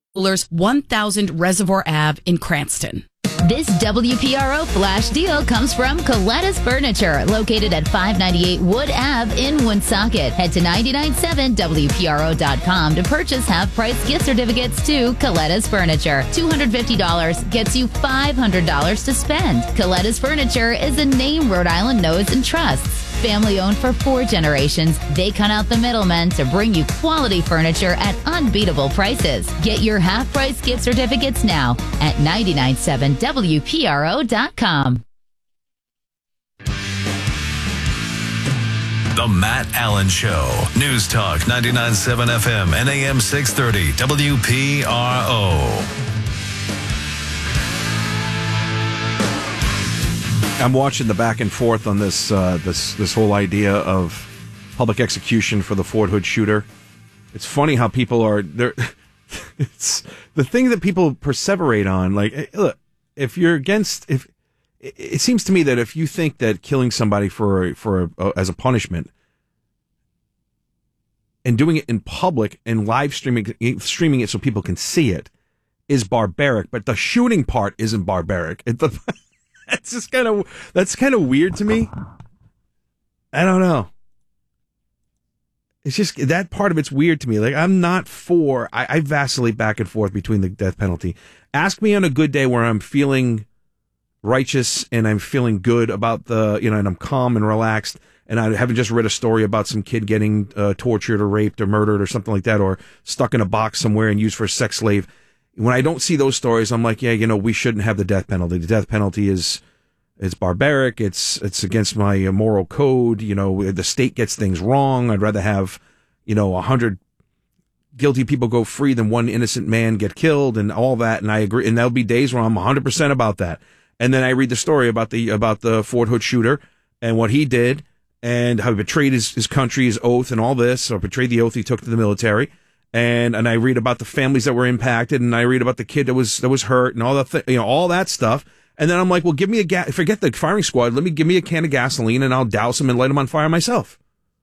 Coolers 1000 Reservoir Ave in Cranston. This WPRO flash deal comes from Coletta's Furniture, located at 598 Wood Ave in Woonsocket. Head to 997WPRO.com to purchase half-price gift certificates to Coletta's Furniture. $250 gets you $500 to spend. Coletta's Furniture is a name Rhode Island knows and trusts. Family owned for 4 generations, they cut out the middlemen to bring you quality furniture at unbeatable prices. Get your half-price gift certificates now at 997WPRO.com. The Matt Allen Show. News Talk 99.7 FM and AM 630 WPRO. I'm watching the back and forth on this this whole idea of public execution for the Fort Hood shooter. It's funny how people are there. It's the thing that people perseverate on. Like, look, if you're against, if it seems to me that if you think that killing somebody as a punishment and doing it in public and live streaming it so people can see it is barbaric, but the shooting part isn't barbaric. That's kind of weird to me. I don't know. It's just that part of it's weird to me. Like, I'm not for. I vacillate back and forth between the death penalty. Ask me on a good day where I'm feeling righteous and I'm feeling good about and I'm calm and relaxed, and I haven't just read a story about some kid getting tortured or raped or murdered or something like that, or stuck in a box somewhere and used for a sex slave. When I don't see those stories, I'm like, yeah, we shouldn't have the death penalty. The death penalty it's barbaric. It's against my moral code. The state gets things wrong. I'd rather have, 100 guilty people go free than one innocent man get killed and all that. And I agree. And there'll be days where I'm 100% about that. And then I read the story about the Fort Hood shooter and what he did and how he betrayed his country, his oath and all this, or betrayed the oath he took to the military. And I read about the families that were impacted, and I read about the kid that was hurt, and all all that stuff. And then I'm like, well, give me forget the firing squad. Give me a can of gasoline, and I'll douse him and light him on fire myself.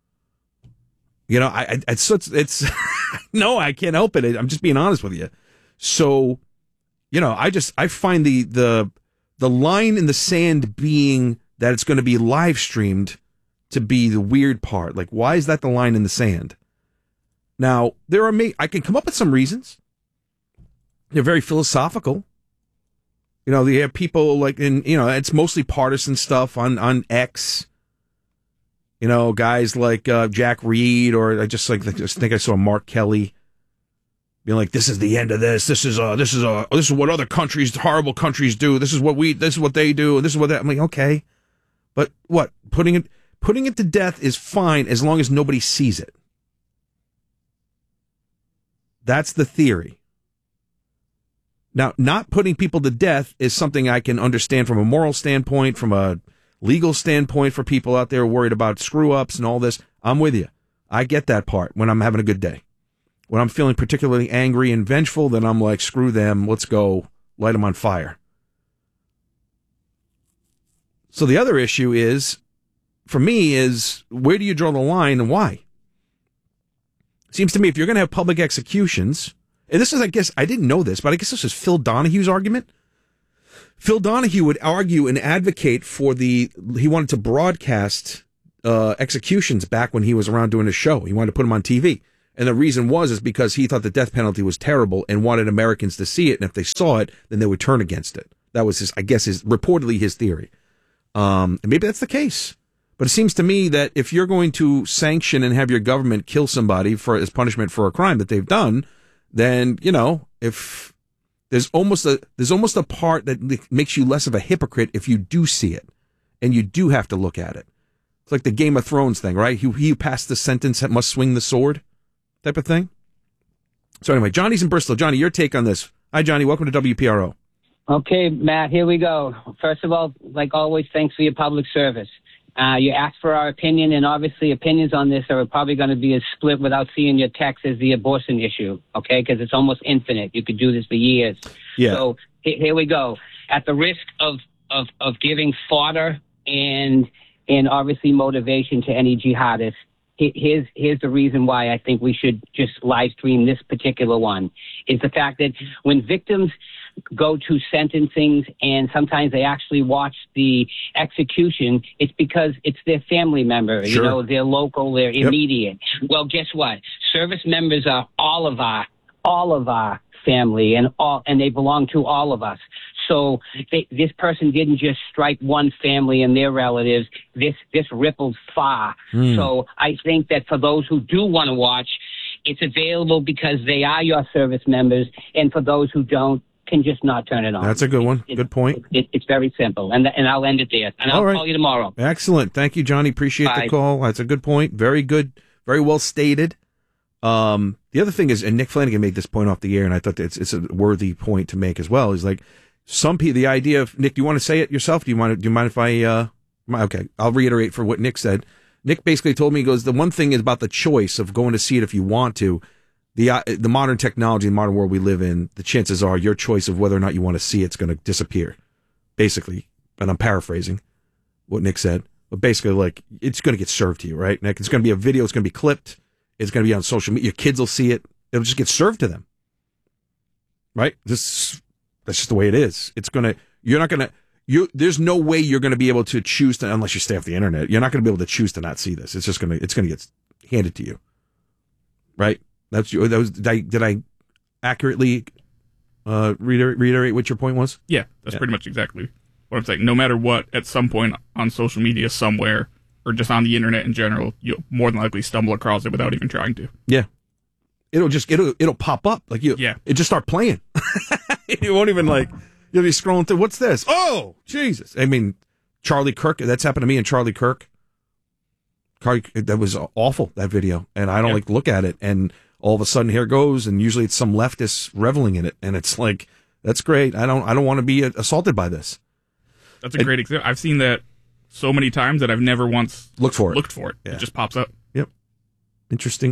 It's no, I can't help it. I'm just being honest with you. So, I find the line in the sand being that it's going to be live streamed to be the weird part. Like, why is that the line in the sand? Now, I can come up with some reasons. They're very philosophical. They have people it's mostly partisan stuff on X. Guys like Jack Reed, or I just think I saw Mark Kelly being like, "This is the end of this. This is what other horrible countries do. This is what they do. This is what that." I'm like, okay, but what putting it to death is fine as long as nobody sees it. That's the theory. Now, not putting people to death is something I can understand from a moral standpoint, from a legal standpoint for people out there worried about screw-ups and all this. I'm with you. I get that part when I'm having a good day. When I'm feeling particularly angry and vengeful, then I'm like, screw them, let's go light them on fire. So the other issue for me, is where do you draw the line and why? Seems to me if you're going to have public executions, and this is, I guess, I didn't know this, but I guess this is Phil Donahue's argument. Phil Donahue would argue and advocate he wanted to broadcast executions back when he was around doing a show. He wanted to put them on TV. And the reason is because he thought the death penalty was terrible and wanted Americans to see it. And if they saw it, then they would turn against it. That was reportedly his theory. And maybe that's the case. But it seems to me that if you're going to sanction and have your government kill somebody as punishment for a crime that they've done, then, if there's almost a part that makes you less of a hypocrite if you do see it and you do have to look at it. It's like the Game of Thrones thing, right? He who passed the sentence must swing the sword type of thing. So anyway, Johnny's in Bristol. Johnny, your take on this. Hi, Johnny. Welcome to WPRO. Okay, Matt, here we go. First of all, like always, thanks for your public service. You asked for our opinion, and obviously opinions on this are probably going to be as split without seeing your text as the abortion issue, okay? Because it's almost infinite. You could do this for years. Yeah. So here we go. At the risk of giving fodder and obviously motivation to any jihadists, here's the reason why I think we should just live stream this particular one, is the fact that when victims go to sentencings and sometimes they actually watch the execution, it's because it's their family member, Sure. you know, they're local, they're immediate. Well, guess what? Service members are all of our family, and they belong to all of us. So this person didn't just strike one family and their relatives. This rippled far. So I think that for those who do want to watch, it's available because they are your service members, and for those who don't, can just not turn it on. That's a good one. Good point. It's very simple, and I'll end it there. And I'll call you tomorrow. Excellent. Thank you, Johnny. Appreciate the call. That's a good point. Very good. Very well stated. The other thing is, and Nick Flanagan made this point off the air, and I thought that it's a worthy point to make as well, is like some people, the idea of, Nick, do you want to say it yourself? Do you mind if I, okay, I'll reiterate for what Nick said. Nick basically told me, he goes, the one thing is about the choice of going to see it if you want to. The modern technology, the modern world we live in, the chances are your choice of whether or not you want to see it's going to disappear, basically. And I'm paraphrasing what Nick said, but basically, like, it's going to get served to you, right, Nick? It's going to be a video. It's going to be clipped. It's going to be on social media. Your kids will see it. It'll just get served to them, right? That's just the way it is. There's no way you're going to be able to choose to, unless you stay off the internet. You're not going to be able to choose to not see this. It's going to get handed to you, right? Did I accurately reiterate what your point was? Yeah, that's pretty much exactly what I'm saying. No matter what, at some point on social media somewhere, or just on the internet in general, you'll more than likely stumble across it without even trying to. Yeah. It'll pop up. Like it just start playing. You won't even you'll be scrolling through, what's this? Oh, Jesus. I mean, Charlie Kirk, that's happened to me and Charlie Kirk. That was awful, that video. And I don't look at it, and all of a sudden here it goes, and usually it's some leftist reveling in it, and it's like, that's great. I don't want to be assaulted by this. That's a great example. I've seen that so many times that I've never once looked for it. Yeah. It just pops up. Yep. Interesting.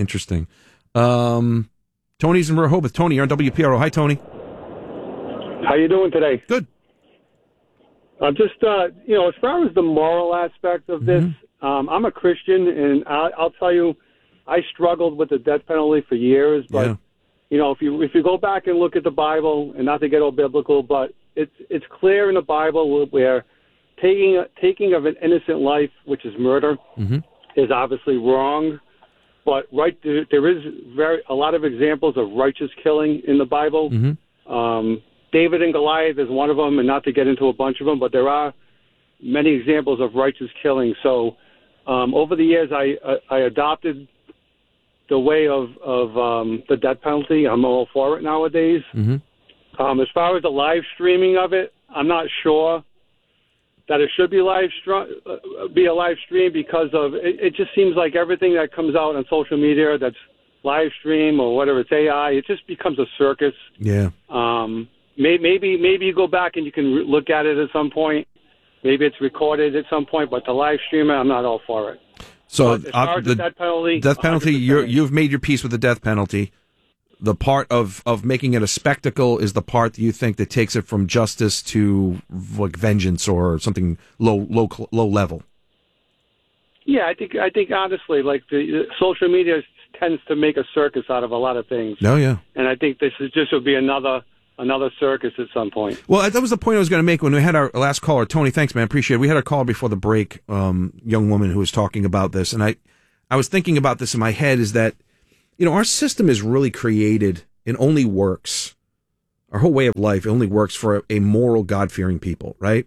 Tony's in Rehoboth. Tony, you're on WPRO. Hi, Tony. How you doing today? Good. Just, as far as the moral aspect of this, I'm a Christian, and I'll tell you, I struggled with the death penalty for years. But if you go back and look at the Bible, and not to get all biblical, but it's clear in the Bible where taking of an innocent life, which is murder, is obviously wrong. But there is a lot of examples of righteous killing in the Bible. David and Goliath is one of them, and not to get into a bunch of them, but there are many examples of righteous killing. So over the years, I adopted the way of the death penalty. I'm all for it nowadays. As far as the live streaming of it, I'm not sure that it should be a live stream because of it just seems like everything that comes out on social media that's live stream or whatever, it's AI, it just becomes a circus. Yeah. Maybe you go back and you can look at it at some point. Maybe it's recorded at some point, but the live stream, I'm not all for it. So as far as the death penalty, you've made your peace with the death penalty. The part of making it a spectacle is the part that you think that takes it from justice to like vengeance or something low level. Yeah, I think honestly, like the social media tends to make a circus out of a lot of things. Oh yeah, and I think this would be another circus at some point. Well, that was the point I was going to make when we had our last caller. Tony, thanks, man. Appreciate it. We had a caller before the break, young woman who was talking about this. And I was thinking about this in my head is that, our system is really created and only works. Our whole way of life only works for a moral, God-fearing people, right?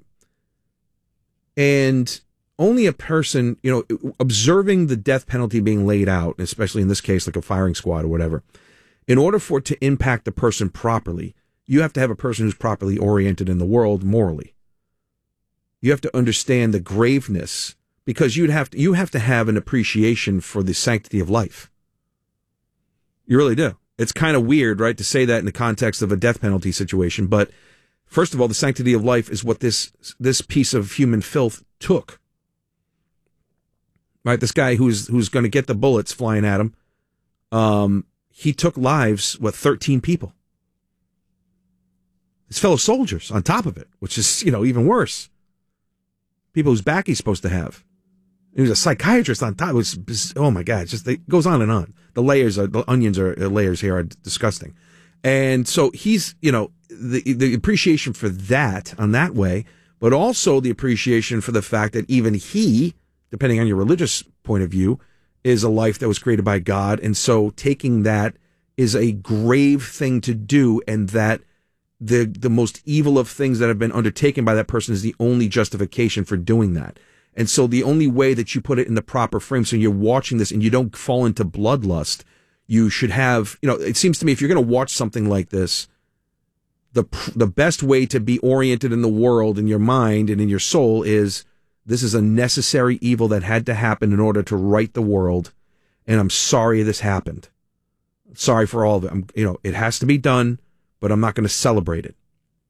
And only a person, observing the death penalty being laid out, especially in this case, like a firing squad or whatever, in order for it to impact the person properly, you have to have a person who's properly oriented in the world morally. You have to understand the graveness, because you have to have an appreciation for the sanctity of life. You really do. It's kind of weird, right, to say that in the context of a death penalty situation. But first of all, the sanctity of life is what this piece of human filth took. Right, this guy who's going to get the bullets flying at him, he took lives, 13 people. His fellow soldiers on top of it, which is, even worse. People whose back he's supposed to have. He was a psychiatrist on top. It was, oh my God, it goes on and on. The onions layers here are disgusting. And so he's, the appreciation for that on that way, but also the appreciation for the fact that even he, depending on your religious point of view, is a life that was created by God. And so taking that is a grave thing to do, and that the most evil of things that have been undertaken by that person is the only justification for doing that. And so the only way that you put it in the proper frame, so you're watching this and you don't fall into bloodlust, you should have, it seems to me if you're going to watch something like this, the best way to be oriented in the world, in your mind and in your soul, is this is a necessary evil that had to happen in order to right the world. And I'm sorry this happened. Sorry for all of it. It has to be done, but I'm not going to celebrate it.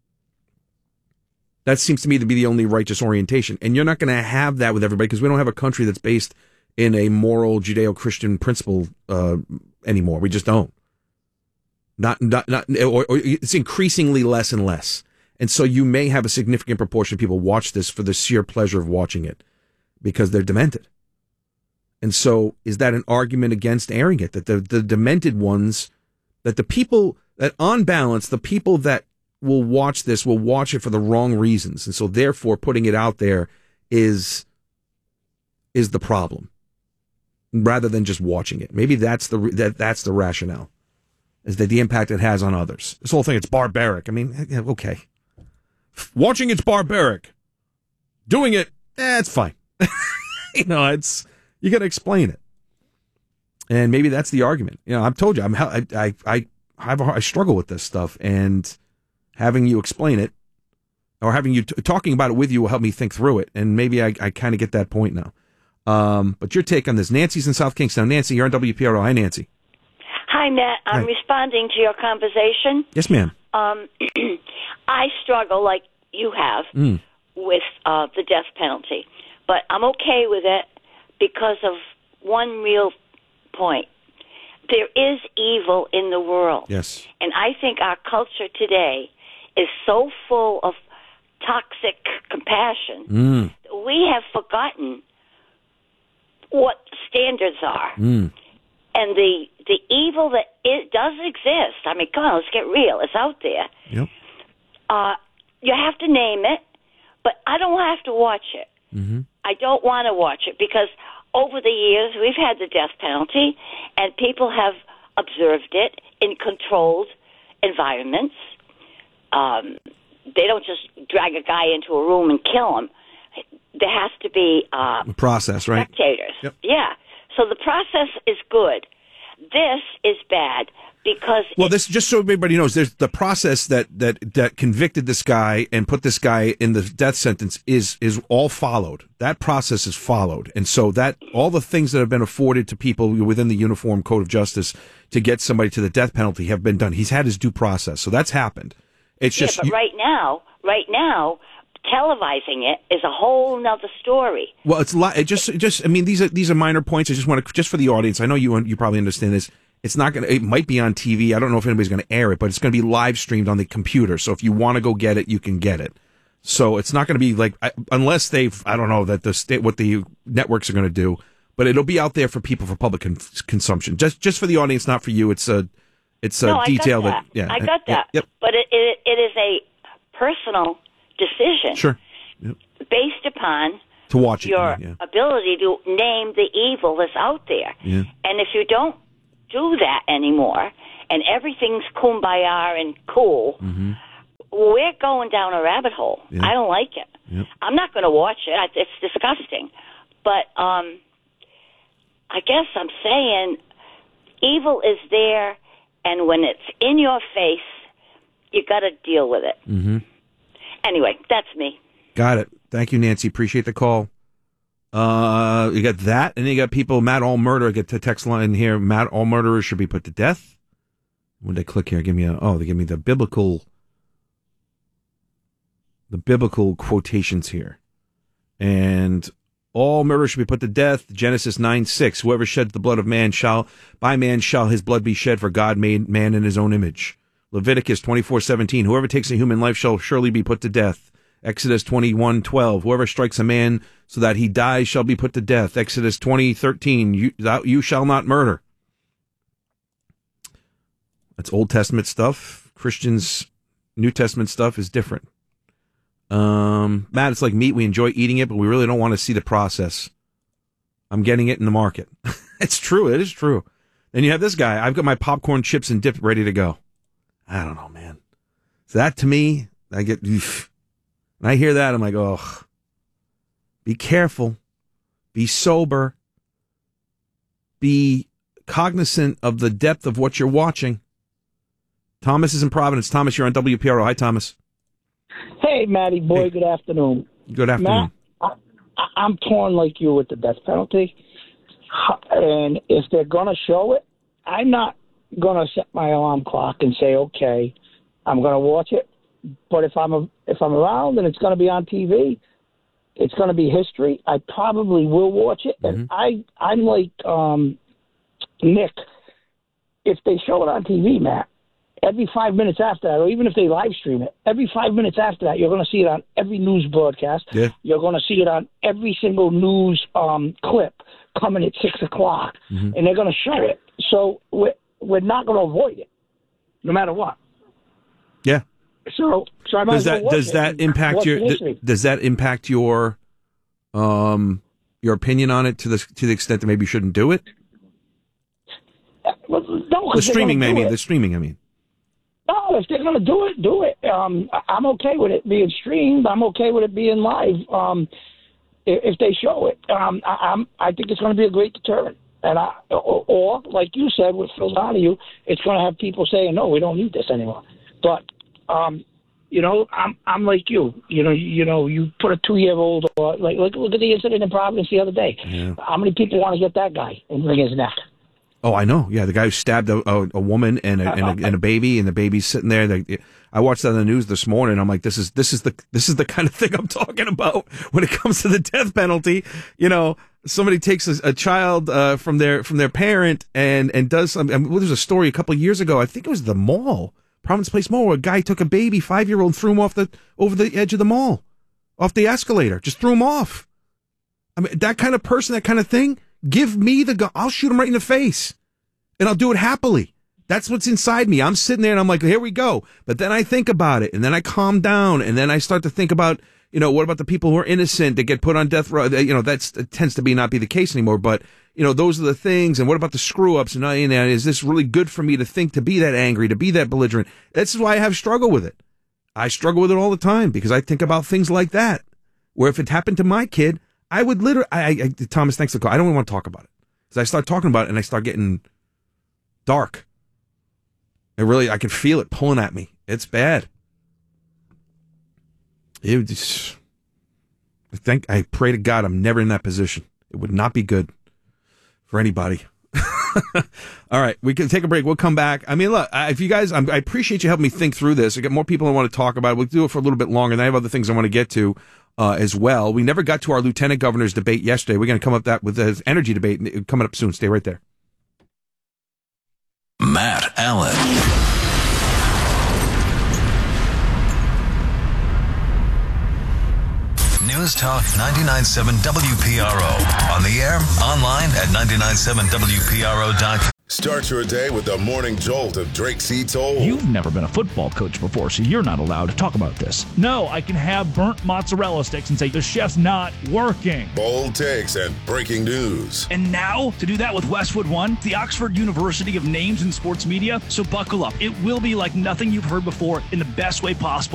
That seems to me to be the only righteous orientation. And you're not going to have that with everybody, because we don't have a country that's based in a moral Judeo-Christian principle anymore. We just don't. Or it's increasingly less and less. And so you may have a significant proportion of people watch this for the sheer pleasure of watching it because they're demented. And so is that an argument against airing it? That the demented ones, that the people, that on balance, the people that will watch this will watch it for the wrong reasons. And so therefore putting it out there is the problem, rather than just watching it. Maybe that's the rationale, is that the impact it has on others. This whole thing, it's barbaric. I mean, okay. Watching it's barbaric. Doing it, it's fine. You got to explain it. And maybe that's the argument. I've told you, I struggle with this stuff, and having you explain it, or having you talking about it with you, will help me think through it. And maybe I kind of get that point now. But your take on this. Nancy's in South Kingstown. Nancy, you're on WPRO. Hi, Nancy. Hi, Matt. I'm responding to your conversation. Yes, ma'am. I struggle, like you have, with the death penalty. But I'm okay with it because of one real point. There is evil in the world. Yes. And I think our culture today is so full of toxic compassion. We have forgotten what standards are. And the evil that does exist, I mean, come on, let's get real. It's out there. Yep. You have to name it, but I don't have to watch it. I don't want to watch it because over the years we've had the death penalty, and people have observed it in controlled environments. They don't just drag a guy into a room and kill him. There has to be a process, right? Spectators. Yep. Yeah. So the process is good. This is bad because... Well, this, just so everybody knows, there's the process that convicted this guy and put this guy in the death sentence is all followed. That process is followed. And so that all the things that have been afforded to people within the Uniform Code of Justice to get somebody to the death penalty have been done. He's had his due process. So that's happened. It's just... Yeah, but right now, televising it is a whole nother story. Well, it's just. I mean, these are minor points. I just want to, just for the audience. I know you probably understand this. It's not going to. It might be on TV. I don't know if anybody's going to air it, but it's going to be live streamed on the computer. So if you want to go get it, you can get it. So it's not going to be like, unless they've, I don't know that what the networks are going to do, but it'll be out there for people for public consumption. Just for the audience, not for you. It's a detail that. Yeah, I got that. Yep. But it is a personal decision. Sure. Yep. Based upon to watch your ability to name the evil that's out there. Yeah. And if you don't do that anymore and everything's kumbaya and cool, we're going down a rabbit hole. Yeah. I don't like it. Yep. I'm not going to watch it. It's disgusting. But I guess I'm saying evil is there, and when it's in your face, you got to deal with it. Anyway, that's me. Got it. Thank you, Nancy. Appreciate the call. You got that, and then you got people. Matt All Murder. Get the text line here. Matt All Murderers should be put to death. When they click here, they give me the biblical quotations here, and all murder should be put to death. Genesis 9:6. Whoever sheds the blood of man by man shall his blood be shed, for God made man in his own image. Leviticus 24:17. Whoever takes a human life shall surely be put to death. Exodus 21:12. Whoever strikes a man so that he dies shall be put to death. Exodus 20:13. You shall not murder. That's Old Testament stuff. Christians' New Testament stuff is different. Matt, it's like meat. We enjoy eating it, but we really don't want to see the process. I'm getting it in the market. It's true. It is true. Then you have this guy. I've got my popcorn, chips, and dip ready to go. I don't know, man. So that to me, I get, when I hear that, I'm like, oh, be careful, be sober, be cognizant of the depth of what you're watching. Thomas is in Providence. Thomas, you're on WPRO. Hi, Thomas. Hey, Matty boy. Hey. Good afternoon. Good afternoon. Matt, I'm torn like you with the death penalty. And if they're going to show it, I'm not going to set my alarm clock and say, okay, I'm going to watch it. But if I'm around and it's going to be on TV, it's going to be history, I probably will watch it. And I'm like Nick. If they show it on TV, Matt, every 5 minutes after that, or even if they live stream it, every 5 minutes after that, you're going to see it on every news broadcast. Yeah. You're going to see it on every single news clip coming at 6 o'clock, and they're going to show it. So we're not going to avoid it, no matter what. Yeah. So I might does that impact your opinion on it to the extent that maybe you shouldn't do it? No, the streaming, I mean. No, if they're going to do it. I'm okay with it being streamed. I'm okay with it being live. If they show it, I think it's going to be a great deterrent. And or like you said with Phil Donahue, it's going to have people saying, no, we don't need this anymore. But I'm like you. You put a 2-year-old or look at the incident in Providence the other day. Yeah. How many people want to get that guy and wring his neck? Oh, I know. Yeah, the guy who stabbed a woman and a baby, and the baby's sitting there. I watched that on the news this morning. I'm like, this is the kind of thing I'm talking about when it comes to the death penalty. Somebody takes a child from their parent and does something. There was a story a couple of years ago. I think it was the mall, Providence Place Mall, where a guy took a baby, 5-year-old, threw him over the edge of the mall, off the escalator, just threw him off. I mean, that kind of person, that kind of thing. Give me the gun. I'll shoot him right in the face, and I'll do it happily. That's what's inside me. I'm sitting there, and I'm like, here we go. But then I think about it, and then I calm down, and then I start to think about, what about the people who are innocent that get put on death row? That tends to not be the case anymore. But, those are the things. And what about the screw-ups? And is this really good for me to think, to be that angry, to be that belligerent? This is why I have struggle with it. I struggle with it all the time because I think about things like that, where if it happened to my kid, I would literally, Thomas, thanks for the call. I don't even want to talk about it. Because I start talking about it and I start getting dark. I can feel it pulling at me. It's bad. I pray to God I'm never in that position. It would not be good for anybody. All right, we can take a break. We'll come back. I mean, look, if you guys, I appreciate you helping me think through this. I got more people I want to talk about. We'll do it for a little bit longer, and I have other things I want to get to. As well. We never got to our lieutenant governor's debate yesterday. We're going to come up with the energy debate coming up soon. Stay right there. Matt Allen. News Talk 99.7 WPRO. On the air, online at 997WPRO.com. Start your day with the morning jolt of Drake C. Toll. You've never been a football coach before, so you're not allowed to talk about this. No, I can have burnt mozzarella sticks and say the chef's not working. Bold takes and breaking news. And now, to do that with Westwood One, the Oxford University of Names in Sports Media, so buckle up. It will be like nothing you've heard before in the best way possible.